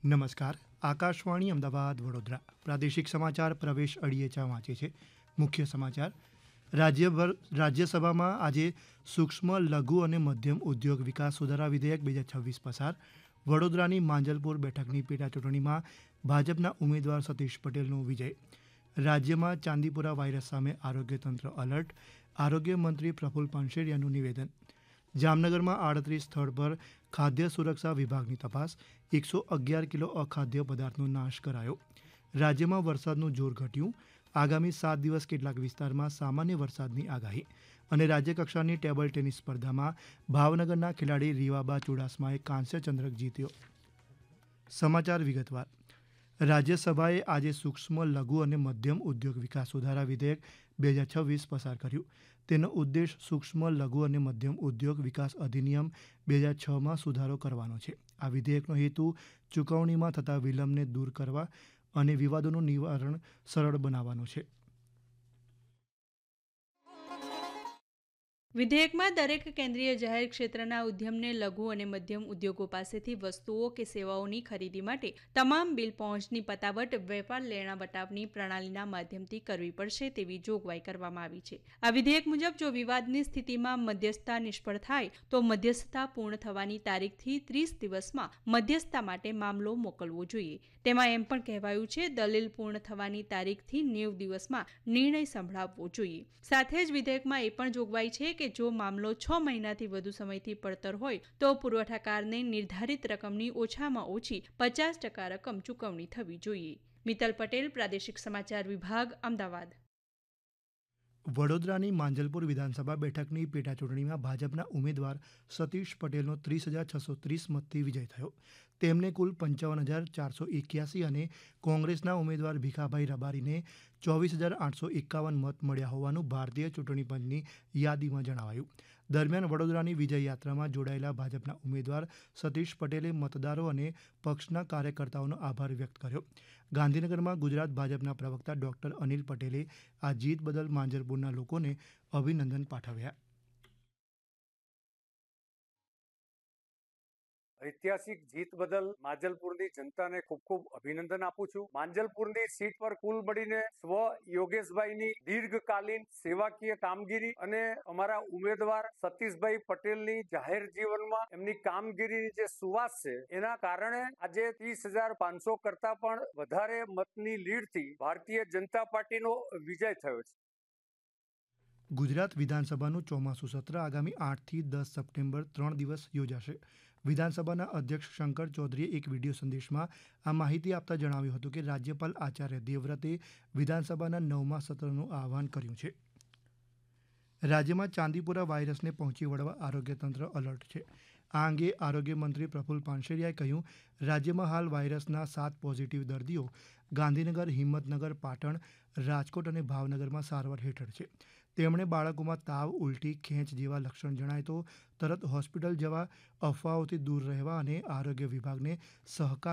નમસ્કાર. આકાશવાણી અમદાવાદ વડોદરા પ્રાદેશિક સમાચાર પ્રવેશ અડિયેચા વાંચે છે. મુખ્ય સમાચાર. રાજ્યસભામાં આજે સૂક્ષ્મ લઘુ અને મધ્યમ ઉદ્યોગ વિકાસ સુધારા વિધેયક 2026 પસાર. વડોદરાની માંજલપુર બેઠકની પેટાચૂંટણીમાં ભાજપના ઉમેદવાર સતીશ પટેલનો વિજય. રાજ્યમાં ચાંદીપુરા વાયરસ સામે આરોગ્યતંત્ર એલર્ટ. આરોગ્ય મંત્રી પ્રફુલ્લ પાનસેરિયાનું નિવેદન. જામનગરમાં 38 સ્થળ પર ખાદ્ય સુરક્ષા વિભાગની તપાસ. 111 કિલો અખાદ્ય પદાર્થનો નાશ કરાયો. રાજ્યમાં વરસાદનું જોર ઘટ્યું. આગામી 7 દિવસ કેટલાક વિસ્તારમાં સામાન્ય વરસાદની આગાહી. અને રાજ્યકક્ષાની ટેબલ ટેનિસ સ્પર્ધામાં ભાવનગરના ખેલાડી રીવાબા ચુડાસમાએ કાંસ્ય ચંદ્રક જીત્યો. સમાચાર વિગતવાર. રાજ્યસભાએ આજે સૂક્ષ્મ લઘુ અને મધ્યમ ઉદ્યોગ વિકાસ સુધારા વિધેયક 2026 પસાર કર્યું. તેનો ઉદ્દેશ સૂક્ષ્મ લઘુ અને મધ્યમ ઉદ્યોગ વિકાસ અધિનિયમ 2006માં સુધારો કરવાનો છે. આ વિધેયકનો હેતુ ચૂકવણીમાં થતા વિલંબને દૂર કરવા અને વિવાદોનું નિવારણ સરળ બનાવવાનો છે. વિધેયકમાં દરેક કેન્દ્રીય જાહેર ક્ષેત્રના ઉદ્યમને લઘુ અને મધ્યમ ઉદ્યોગો પાસેથી વસ્તુઓ કે સેવાઓની ખરીદી માટે તમામ બિલ પહોંચની પતાવટ વેપાર લેણા વટાવની પ્રણાલીના માધ્યમથી કરવી પડશે તેવી જોગવાઈ કરવામાં આવી છે. આ વિધેયક મુજબ જો વિવાદની સ્થિતિમાં મધ્યસ્થતા નિષ્ફળ થાય તો મધ્યસ્થતા પૂર્ણ થવાની તારીખથી 30 દિવસમાં મધ્યસ્થતા માટે મામલો મોકલવો જોઈએ. તેમાં એમ પણ કહેવાયું છે દલીલ પૂર્ણ થવાની તારીખથી 90 દિવસમાં નિર્ણય સંભળાવવો જોઈએ. સાથે જ વિધેયકમાં એ પણ જોગવાઈ છે કે જો મામલો 6 મહિનાથી વધુ સમયથી પડતર હોય તો પુરવઠાકારને નિર્ધારિત રકમની ઓછામાં ઓછી 50% રકમ ચૂકવણી થવી જોઈએ. મિત્તલ પટેલ, પ્રાદેશિક સમાચાર વિભાગ, અમદાવાદ. વડોદરાની માંજલપુર વિધાનસભા બેઠકની પેટાચૂંટણીમાં ભાજપના ઉમેદવાર સતીશ પટેલનો 30,630 મતથી વિજય થયો. તેમને કુલ 55,481 અને કોંગ્રેસના ઉમેદવાર ભીખાભાઈ રબારીને 24,851 મત મળ્યા હોવાનું ભારતીય ચૂંટણી પંચની યાદીમાં જણાવાયું. દરમિયાન વડોદરાની વિજય યાત્રામાં જોડાયેલા ભાજપના ઉમેદવાર સતીશ પટેલે મતદારો અને પક્ષના કાર્યકર્તાઓનો આભાર વ્યક્ત કર્યો. ગાંધીનગરમાં ગુજરાત ભાજપના પ્રવક્તા ડોક્ટર અનિલ પટેલે આ જીત બદલ માંજલપુરના લોકોને અભિનંદન પાઠવ્યા. ઐતિહાસિક જીત બદલ માંજલપુરની જનતાને ખૂબ ખૂબ અભિનંદન આપું છું. માંજલપુરની સીટ પર કુલ મળીને સ્વ યોગેશભાઈની દીર્ઘકાલીન સેવાકીય કામગીરી અને અમારા ઉમેદવાર સતીશભાઈ પટેલની જાહેર જીવનમાં એમની કામગીરીની જે સુવાસ છે એના કારણે આજે 30,500 કરતા પણ વધારે મતની લીડથી ભારતીય જનતા પાર્ટીનો વિજય થયો છે. ગુજરાત વિધાનસભાનું ચોમાસું સત્ર આગામી 8થી 10 સપ્ટેમ્બર 3 દિવસ યોજાશે. વિધાનસભાના અધ્યક્ષ શંકર ચૌધરીએ એક વિડીયો સંદેશમાં આ માહિતી આપતા જણાવ્યું હતું કે રાજ્યપાલ આચાર્ય દેવવ્રતે વિધાનસભાના 9મા સત્રનું આહ્વાન કર્યું છે. રાજ્યમાં ચાંદીપુરા વાયરસને પહોંચી વળવા આરોગ્યતંત્ર એલર્ટ છે. આ અંગે આરોગ્ય મંત્રી પ્રફુલ્લ પાનસેરિયાએ કહ્યું, રાજ્યમાં હાલ વાયરસના 7 પોઝિટિવ દર્દીઓ ગાંધીનગર, હિંમતનગર, પાટણ, રાજકોટ અને ભાવનગરમાં સારવાર હેઠળ છે. તેમણે બાળકોમાં તાવ, ઉલટી, ખેંચ જેવા લક્ષણ જણાય તો તરત હોસ્પિટલ જવા, અફવાઓથી દૂર રહેવા અને આરોગ્ય વિભાગને સહકાર